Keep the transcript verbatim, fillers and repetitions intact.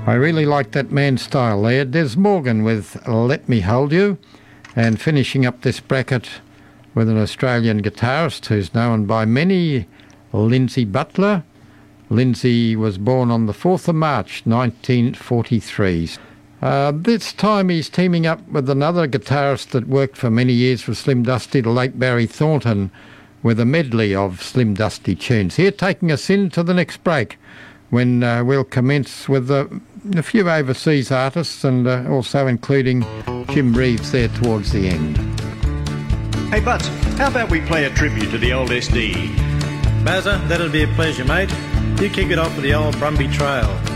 I really like that man's style there. Des Morgan with Let Me Hold You. And finishing up this bracket with an Australian guitarist who's known by many, Lindsay Butler. Lindsay was born on the fourth of March nineteen forty-three. Uh, this time he's teaming up with another guitarist that worked for many years for Slim Dusty, the late Barry Thornton, with a medley of Slim Dusty tunes. Here, taking us into the next break, when uh, we'll commence with uh, a few overseas artists and uh, also including Jim Reeves there towards the end. Hey, Butts, how about we play a tribute to the old S D? Bazza, that'll be a pleasure, mate. You kick it off with the old Brumby Trail.